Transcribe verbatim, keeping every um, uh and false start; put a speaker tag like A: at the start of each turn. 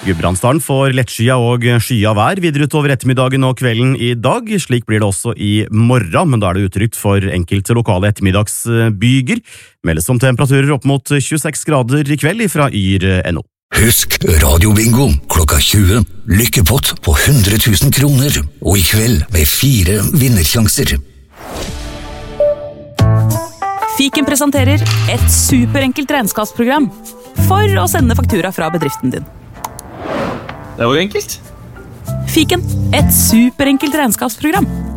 A: Gudbrandsdalen får lettskyet og skyet vær videre utover ettermiddagen og kvelden i dag. Slik blir det også i morgen, men da er det utrygt for enkelte lokale ettermiddagsbyger. Meldes om temperaturer opp mot tjueseks grader i kveld fra yr punktum no.
B: Husk Radio Bingo klokka tjue. Lykkepott på hundre tusen kroner, og i kveld med fire vinnersjanser.
C: Fiken presenterer et superenkelt regnskapsprogram for å sende faktura fra bedriften din.
D: Det var jo enkelt.
C: Fiken, et superenkelt regnskapsprogram.